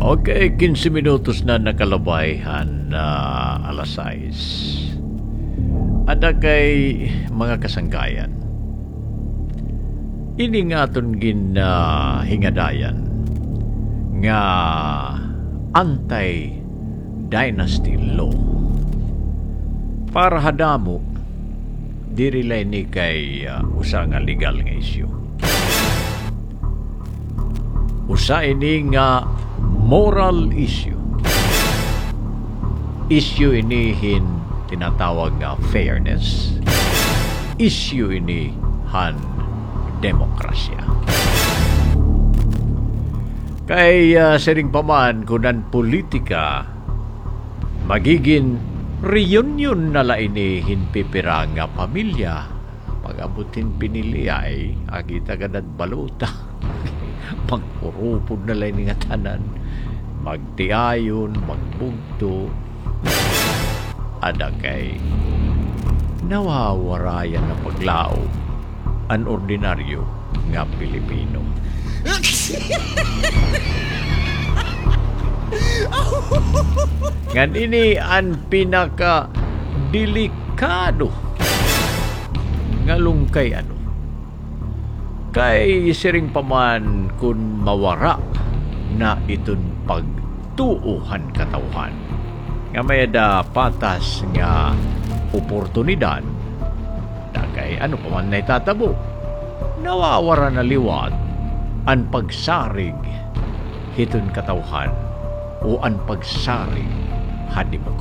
Okay, 15 minutos na nakalabay na alas 6. Ada kay mga kasanggayan. Ini nga aton hingadayan nga anti-dynasty law. Para hadamo, dirilay ni kay usa nga legal nga issue. Usa ini nga moral issue. Issue ini tinatawag nga fairness. Issue ini demokrasya. Kay siring paman kunan politika magiging reunion na la ini hinpipira nga pamilya pag-abutin pinili ay agita ganad baluta magpurupod na lang nga tanan magtiayon magbugto ada kay nawawarayan na paglao an ordinaryo nga Pilipino. Ngan ini ang pinaka delikado nga lungkay kay siring paman kun mawara na iton pagtuuhan katawhan nga may da patas nga oportunidad na kay paman na itatabo nawawara na liwat ang pagsarig hiton katawhan o ang pagsarig